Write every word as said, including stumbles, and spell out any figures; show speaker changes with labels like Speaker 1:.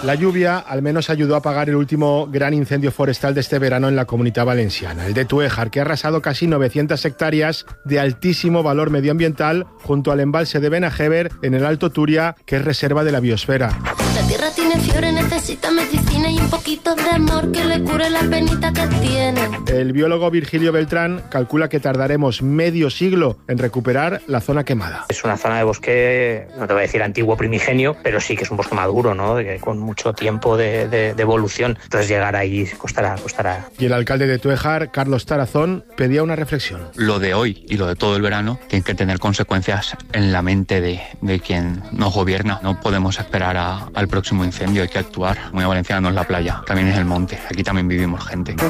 Speaker 1: La lluvia al menos ayudó a apagar el último gran incendio forestal de este verano en la Comunitat Valenciana, el de Tuéjar, que ha arrasado casi novecientas hectáreas de altísimo valor medioambiental junto al embalse de Benajever en el Alto Turia, que es reserva de la biosfera.
Speaker 2: La tierra tiene fiebre, necesita medicina y un poquito de amor que le cure la penita que tiene.
Speaker 1: El biólogo Virgilio Beltrán calcula que tardaremos medio siglo en recuperar la zona quemada.
Speaker 3: Es una zona de bosque, no te voy a decir antiguo primigenio, pero sí que es un bosque maduro, ¿no? Con mucho tiempo de, de, de evolución. Entonces llegar ahí costará, costará.
Speaker 1: Y el alcalde de Tuéjar, Carlos Tarazón, pedía una reflexión.
Speaker 4: Lo de hoy y lo de todo el verano tiene que tener consecuencias en la mente de, de quien nos gobierna. No podemos esperar a, al próximo incendio, hay que actuar. Muy valenciana no es la playa, también es el monte. Aquí también vivimos gente.